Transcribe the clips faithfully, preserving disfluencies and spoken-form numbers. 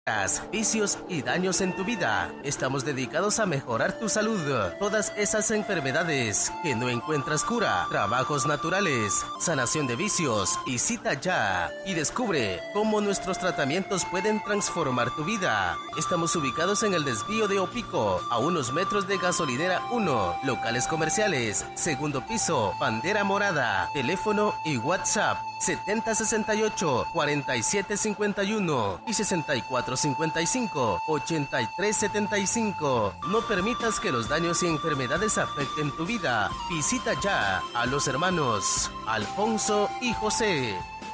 vicios y daños en tu vida. Estamos dedicados a mejorar tu salud. Todas esas enfermedades que no encuentras cura, trabajos naturales, sanación de vicios y cita ya. Y descubre cómo nuestros tratamientos pueden transformar tu vida. Estamos ubicados en el desvío de Opico, a unos metros de Gasolinera uno, locales comerciales, segundo piso, bandera morada, teléfono y WhatsApp setenta sesenta y ocho, cuarenta y siete cincuenta y uno y sesenta y cuatro cincuenta y cinco, ochenta y tres setenta y cinco. No permitas que los daños y enfermedades afecten tu vida. Visita ya a los hermanos Alfonso y José.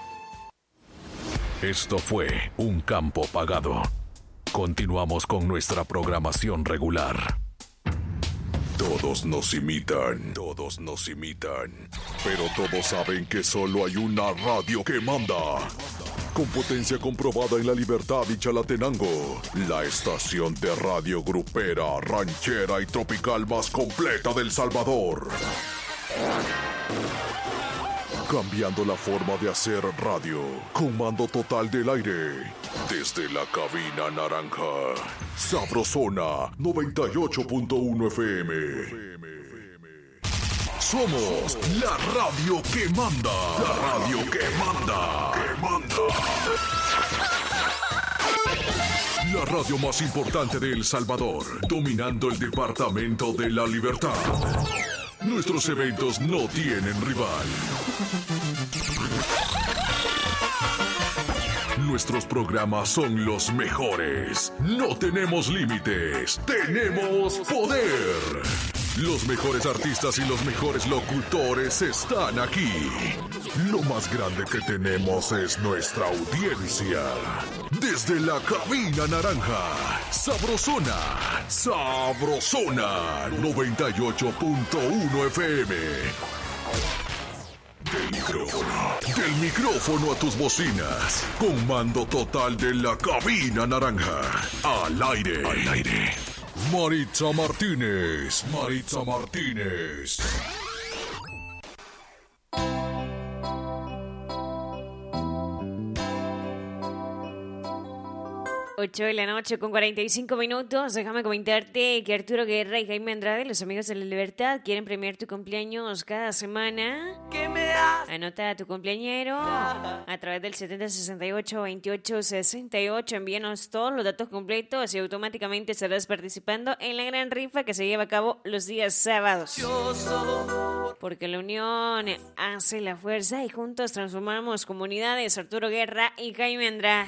Esto fue Un Campo Pagado. Continuamos con nuestra programación regular. Todos nos imitan, todos nos imitan, pero todos saben que solo hay una radio que manda. Con potencia comprobada en La Libertad y Chalatenango, la estación de radio grupera, ranchera y tropical más completa del Salvador. Cambiando la forma de hacer radio, con mando total del aire. Desde la cabina naranja, Sabrosona noventa y ocho punto uno F M. Somos la radio que manda. La radio que manda. Que manda. La radio más importante de El Salvador, dominando el departamento de La Libertad. Nuestros eventos no tienen rival. Nuestros programas son los mejores. No tenemos límites. Tenemos poder. Los mejores artistas y los mejores locutores están aquí. Lo más grande que tenemos es nuestra audiencia. Desde la cabina naranja, Sabrosona, Sabrosona noventa y ocho punto uno F M. Del micrófono, del micrófono a tus bocinas, con mando total de la cabina naranja. Al aire, al aire. Maritza Martínez, Maritza Martínez. ocho de la noche con cuarenta y cinco minutos. Déjame comentarte que Arturo Guerra y Jaime Andrade, los amigos de La Libertad, quieren premiar tu cumpleaños cada semana. Anota a tu cumpleañero a través del setenta sesenta y ocho veintiocho sesenta y ocho. Envíanos todos los datos completos y automáticamente estarás participando en la gran rifa que se lleva a cabo los días sábados. Porque la unión hace la fuerza y juntos transformamos comunidades. Arturo Guerra y Jaime Andrade.